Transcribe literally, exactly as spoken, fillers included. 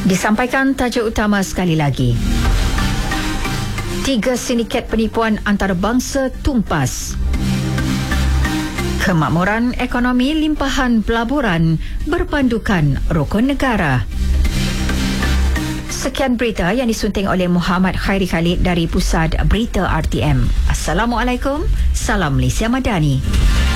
Disampaikan tajuk utama sekali lagi. Tiga sindiket penipuan antarabangsa tumpas. Kemakmuran ekonomi limpahan pelaburan berpandukan rukun negara. Sekian berita yang disunting oleh Muhammad Khairi Khalid dari Pusat Berita R T M. Assalamualaikum, salam Malaysia Madani.